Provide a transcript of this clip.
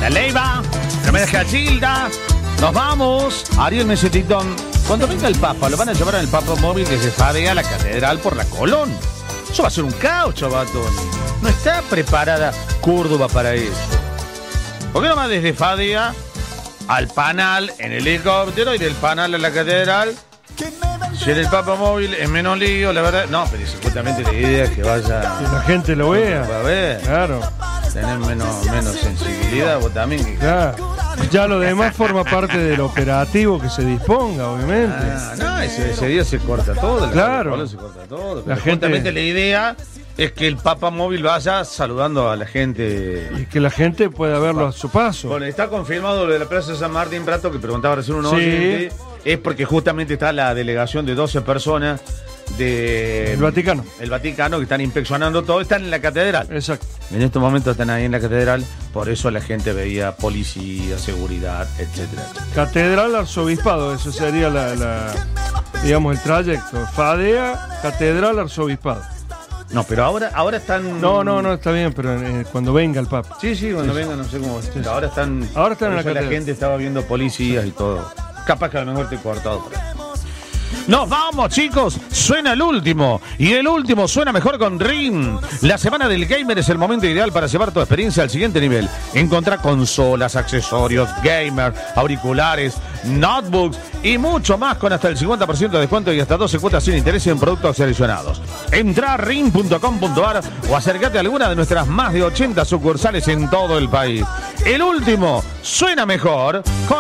La Leiva, el homenaje a Gilda. Nos vamos. Ariel Mesetitón. Cuando venga el Papa, lo van a llevar en el Papa Móvil que se fadea a la catedral por la Colón. Eso va a ser un caos, chavatón. No está preparada Córdoba para eso. ¿Por qué no va desde Fadea al Panal en el helicóptero y del Panal a la catedral? Si en el Papa Móvil es menos lío, la verdad. No, pero supuestamente la idea es que vaya. Que la gente lo vea. Va a ver. Claro. Tener menos sensibilidad, vos también. Claro. Ya lo demás forma parte del operativo que se disponga, obviamente. No, ese día se corta todo. Claro. Se corta todo. La gente... Justamente la idea es que el Papa Móvil vaya saludando a la gente. Y que la gente pueda verlo a su paso. Bueno, está confirmado lo de la Plaza San Martín Prato, que preguntaba recién un oyente. Es porque justamente está la delegación de 12 personas del Vaticano. El Vaticano, que están inspeccionando todo, están en la catedral. Exacto. En estos momentos están ahí en la catedral, por eso la gente veía policía, seguridad, etcétera. Catedral, arzobispado, eso sería digamos, el trayecto. Fadea, catedral, arzobispado. No, pero ahora están... No, está bien, pero cuando venga el Papa. Sí, cuando venga, no sé cómo... Sí. Ahora están en la catedral. La gente estaba viendo policías y todo. Capaz que a lo mejor te he cortado por ahí. Nos vamos, chicos. Suena el último. Y el último suena mejor con RIM. La semana del gamer es el momento ideal para llevar tu experiencia al siguiente nivel. Encontrá consolas, accesorios, gamer, auriculares, notebooks y mucho más con hasta el 50% de descuento y hasta 12 cuotas sin interés en productos seleccionados. Entrá a rim.com.ar o acércate a alguna de nuestras más de 80 sucursales en todo el país. El último suena mejor con